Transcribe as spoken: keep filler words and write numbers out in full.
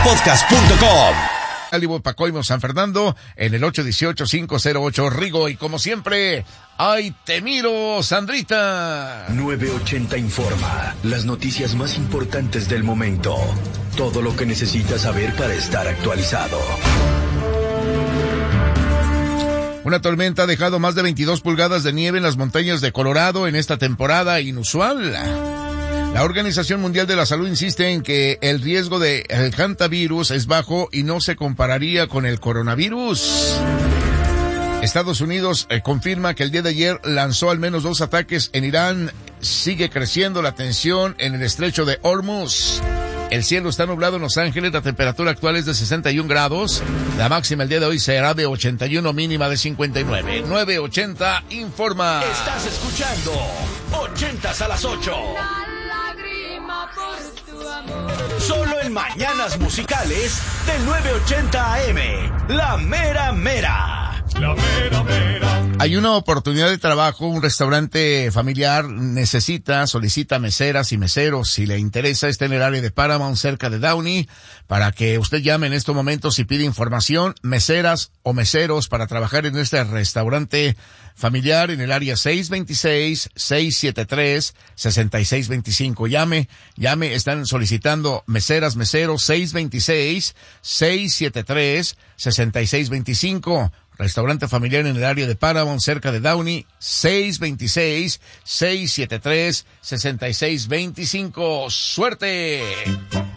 podcast punto com. Alibo Pacoimo San Fernando en el ocho uno ocho, cinco cero ocho Rigo, y como siempre, ¡ay, te miro, Sandrita! nueve ochenta informa, las noticias más importantes del momento, todo lo que necesitas saber para estar actualizado. Una tormenta ha dejado más de veintidós pulgadas de nieve en las montañas de Colorado en esta temporada inusual. La Organización Mundial de la Salud insiste en que el riesgo de el hantavirus es bajo y no se compararía con el coronavirus. Estados Unidos eh, confirma que el día de ayer lanzó al menos dos ataques en Irán. Sigue creciendo la tensión en el estrecho de Hormuz. El cielo está nublado en Los Ángeles, la temperatura actual es de sesenta y un grados. La máxima el día de hoy será de ochenta y uno, mínima de cincuenta y nueve. nueve ochenta informa. Estás escuchando ochentas a las ocho. Solo en Mañanas Musicales de nueve ochenta A M. La mera mera. La mera mera. Hay una oportunidad de trabajo, un restaurante familiar necesita, solicita meseras y meseros. Si le interesa, está en el área de Paramount, cerca de Downey, para que usted llame en estos momentos y pide información, meseras o meseros para trabajar en este restaurante familiar en el área seis dos seis, seis siete tres, seis seis dos cinco. Llame, llame, están solicitando meseras, meseros, seis dos seis, seis siete tres, seis seis dos cinco. Restaurante familiar en el área de Paramount, cerca de Downey, seis dos seis, seis siete tres, seis seis dos cinco. ¡Suerte!